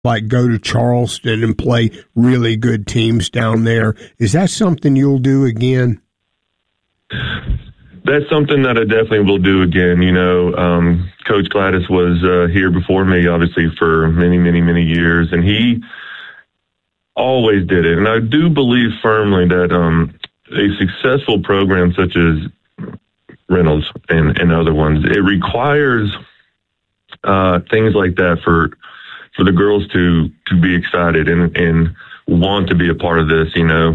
like go to Charleston and play really good teams down there. Is that something you'll do again? That's something that I definitely will do again. You know, Coach Gladys was here before me, obviously, for many, many, many years, and he always did it. And I do believe firmly that a successful program such as Reynolds and other ones, it requires things like that for the girls to be excited and want to be a part of this, you know.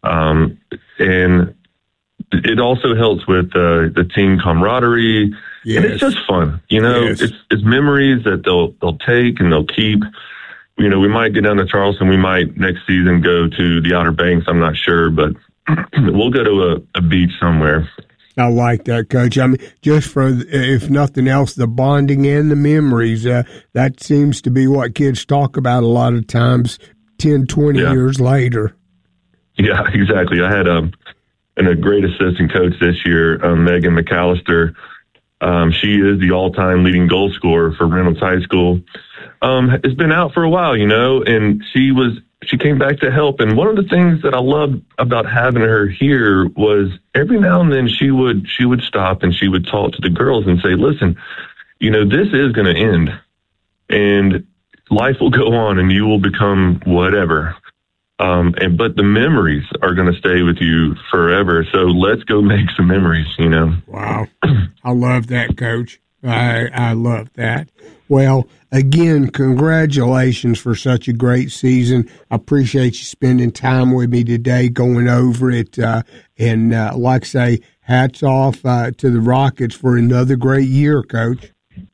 And it also helps with the team camaraderie. Yes. And it's just fun, you know. Yes. It's memories that they'll take and they'll keep. You know, we might get down to Charleston. We might next season go to the Outer Banks. I'm not sure, but we'll go to a beach somewhere. I like that, Coach. I mean, just for, if nothing else, the bonding and the memories, that seems to be what kids talk about a lot of times 10, 20 years later. Yeah, exactly. I had a great assistant coach this year, Megan McAllister. She is the all-time leading goal scorer for Reynolds High School. It's been out for a while, you know, and she came back to help. And one of the things that I loved about having her here was every now and then she would stop and she would talk to the girls and say, listen, you know, this is going to end and life will go on and you will become whatever. But the memories are going to stay with you forever. So let's go make some memories, you know. Wow. I love that, Coach. I love that. Well, again, congratulations for such a great season. I appreciate you spending time with me today, going over it. And like I say, hats off to the Rockets for another great year, Coach.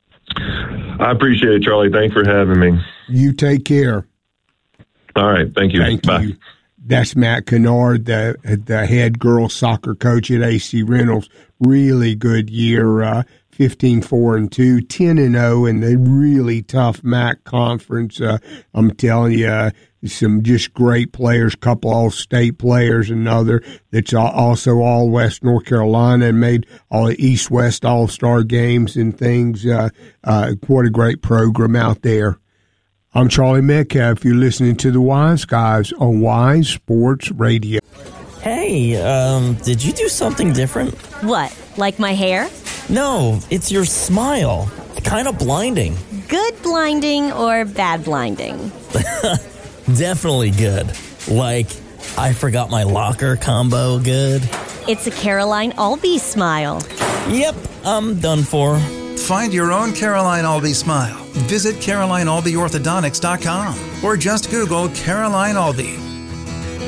I appreciate it, Charlie. Thanks for having me. You take care. All right. Thank you. Thank Bye. you. That's Matt Kennard, the head girls soccer coach at AC Reynolds. Really good year, 15-4-2, 10-0 in the really tough MAC conference. I'm telling you, some just great players, couple all-state players, another that's also all West North Carolina and made all East-West All-Star games and things. What a great program out there. I'm Charlie Metcalf. You're listening to the Wise Guys on Wise Sports Radio. Hey, did you do something different? What, like my hair? No, it's your smile. Kind of blinding. Good blinding or bad blinding? Definitely good. Like, I forgot my locker combo good. It's a Caroline Albee smile. Yep, I'm done for. Find your own Caroline Albee smile. Visit CarolineAlbeeOrthodontics.com or just Google Caroline Albee.